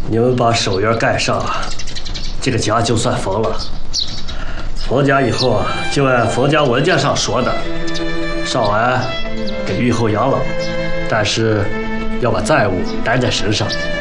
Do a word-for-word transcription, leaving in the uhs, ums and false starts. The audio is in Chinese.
你们把手印盖上，这个家就算封了。封家以后啊，就按封家文件上说的，少安给玉后养老，但是要把债务担在身上。